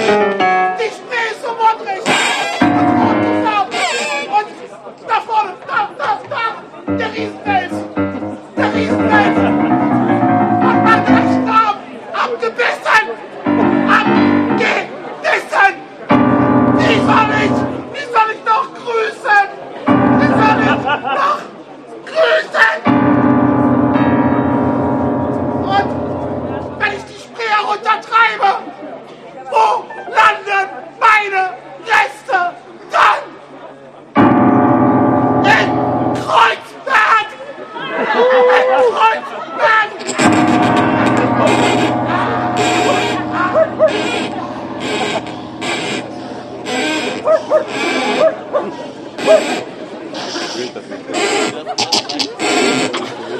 Die Spree ist so modrig und rot gefärbt. Und da vorne, da, der Riesenwels. Der Riesenwels. Und man den Stamm abgebissen. Abgebissen. Wie soll ich noch grüßen? Wie soll ich noch grüßen? Und wenn ich die Spree heruntertreibe, wo landen meine Reste dann? In Kreuzberg! In Kreuzberg! Ich will das nicht.